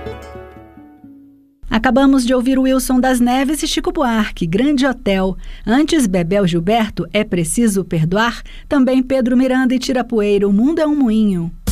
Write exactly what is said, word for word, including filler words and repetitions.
Acabamos de ouvir Wilson das Neves e Chico Buarque, Grande Hotel. Antes, Bebel Gilberto, É Preciso Perdoar. Também Pedro Miranda e Tirapueiro, O Mundo é um Moinho.